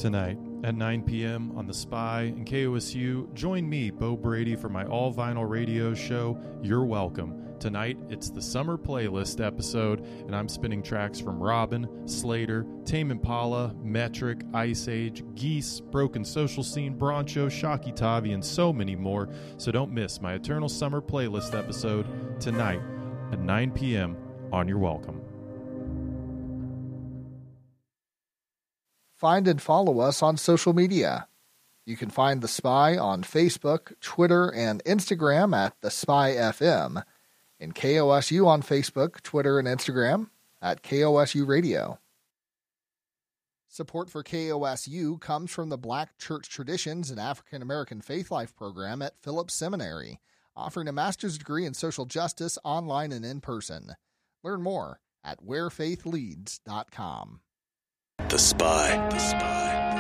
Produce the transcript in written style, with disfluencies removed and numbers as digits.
Tonight at 9 p.m. on The Spy and KOSU, join me, Bo Brady, for my all-vinyl radio show, You're Welcome. Tonight, it's the Summer Playlist episode, and I'm spinning tracks from Robin, Slater, Tame Impala, Metric, Ice Age, Geese, Broken Social Scene, Broncho, Shocky Tavi, and so many more. So don't miss my Eternal Summer Playlist episode tonight at 9 p.m. on You're Welcome. Find and follow us on social media. You can find The Spy on Facebook, Twitter, and Instagram at The Spy FM, and KOSU on Facebook, Twitter, and Instagram at KOSU Radio. Support for KOSU comes from the Black Church Traditions and African American Faith Life program at Phillips Seminary, offering a master's degree in social justice online and in person. Learn more at wherefaithleads.com. The Spy.